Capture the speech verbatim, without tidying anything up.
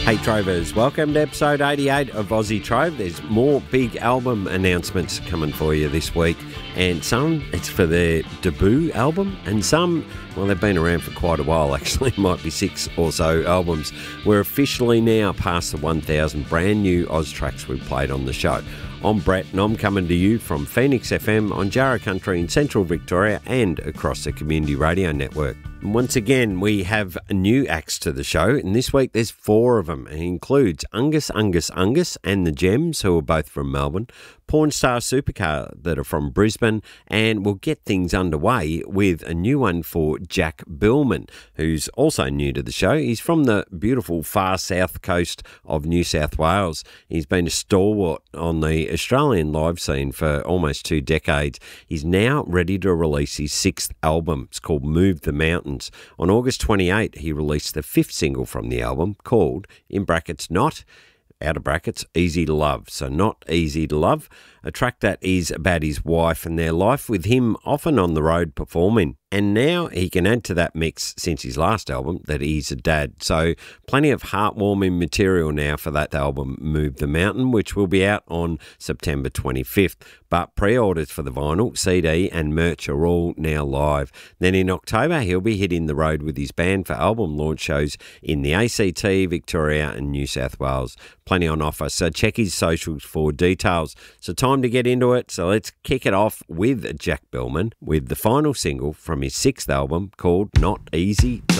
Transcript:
Hey Trovers, welcome to episode eighty-eight of Aussie Trove. There's more big album announcements coming for you this week, and some it's for their debut album, and some, well, they've been around for quite a while actually, might be six or so albums. We're officially now past the one thousand brand new Oz tracks we've played on the show. I'm Brett and I'm coming to you from Phoenix F M on Jarrah Country in central Victoria and across the Community Radio Network. And once again, we have new acts to the show, and this week there's four of them. It includes Angus, Angus, Angus and the Gems, who are both from Melbourne, Pornstar Supercar that are from Brisbane, and we'll get things underway with a new one for Jack Billman, who's also new to the show. He's from the beautiful far south coast of New South Wales. He's been a stalwart on the Australian live scene for almost two decades. He's now ready to release his sixth album. It's called Move the Mountains. On August twenty-eighth, he released the fifth single from the album called, in brackets, Not, out of brackets, Easy to Love. So Not Easy to Love, a track that is about his wife and their life, with him often on the road performing. And now he can add to that mix, since his last album, that he's a dad. So plenty of heartwarming material now for that album, Move the Mountain, which will be out on September twenty-fifth. But pre-orders for the vinyl, C D and merch are all now live. Then in October, he'll be hitting the road with his band for album launch shows in the A C T, Victoria and New South Wales. Plenty on offer, so check his socials for details. So time to get into it. So let's kick it off with Jack Billman with the final single from his sixth album called Not Easy to